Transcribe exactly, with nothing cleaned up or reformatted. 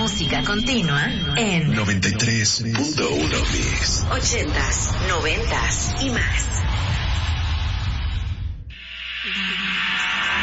música continua en noventa y tres punto uno Mix. ochentas, noventas y más.